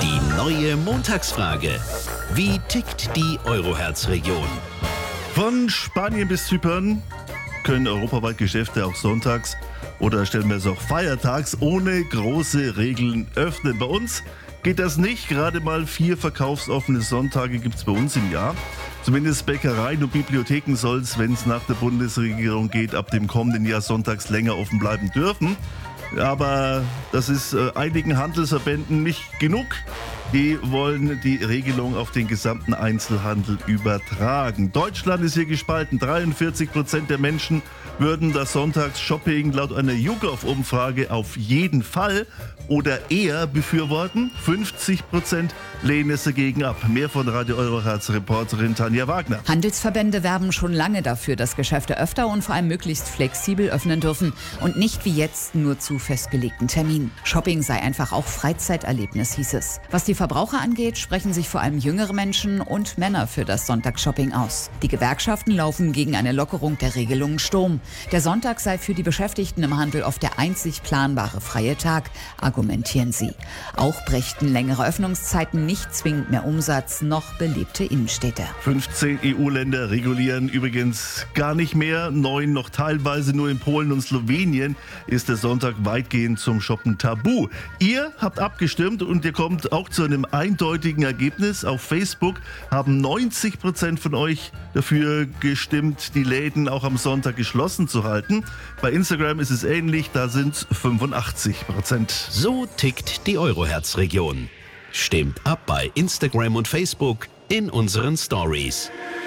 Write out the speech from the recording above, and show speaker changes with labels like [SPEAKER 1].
[SPEAKER 1] Die neue Montagsfrage. Wie tickt die Euro-Herz-Region?
[SPEAKER 2] Von Spanien bis Zypern können europaweit Geschäfte auch sonntags oder stellen wir es auch feiertags ohne große Regeln öffnen. Bei uns geht das nicht. Gerade mal 4 verkaufsoffene Sonntage gibt es bei uns im Jahr. Zumindest Bäckereien und Bibliotheken soll es, wenn es nach der Bundesregierung geht, ab dem kommenden Jahr sonntags länger offen bleiben dürfen. Aber das ist einigen Handelsverbänden nicht genug. Die wollen die Regelung auf den gesamten Einzelhandel übertragen. Deutschland ist hier gespalten. 43% der Menschen würden das Sonntagsshopping laut einer YouGov-Umfrage auf jeden Fall oder eher befürworten. 50% lehnen es dagegen ab. Mehr von Radio Euro-Herz-Reporterin Tanja Wagner.
[SPEAKER 3] Handelsverbände werben schon lange dafür, dass Geschäfte öfter und vor allem möglichst flexibel öffnen dürfen und nicht wie jetzt nur zu festgelegten Terminen. Shopping sei einfach auch Freizeiterlebnis, hieß es. Was die Verbraucher angeht, sprechen sich vor allem jüngere Menschen und Männer für das Sonntagsshopping aus. Die Gewerkschaften laufen gegen eine Lockerung der Regelungen Sturm. Der Sonntag sei für die Beschäftigten im Handel oft der einzig planbare freie Tag, argumentieren sie. Auch brächten längere Öffnungszeiten nicht zwingend mehr Umsatz, noch belebte Innenstädte.
[SPEAKER 2] 15 EU-Länder regulieren übrigens gar nicht mehr. 9 noch teilweise. Nur in Polen und Slowenien ist der Sonntag weitgehend zum Shoppen tabu. Ihr habt abgestimmt und ihr kommt auch zu einem eindeutigen Ergebnis. Auf Facebook haben 90% von euch dafür gestimmt, die Läden auch am Sonntag geschlossen zu halten. Bei Instagram ist es ähnlich, da sind es 85%.
[SPEAKER 1] So tickt die Euro-Herz-Region. Stimmt ab bei Instagram und Facebook in unseren Stories.